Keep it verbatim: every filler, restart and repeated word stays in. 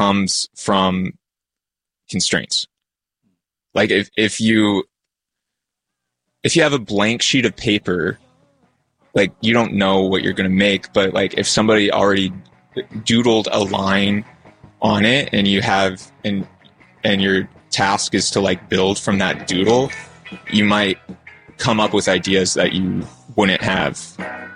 comes from constraints. Like if, if you, if you have a blank sheet of paper, like you don't know what you're going to make, but like if somebody already doodled a line on it and you have, and, and your task is to like build from that doodle, you might come up with ideas that you wouldn't have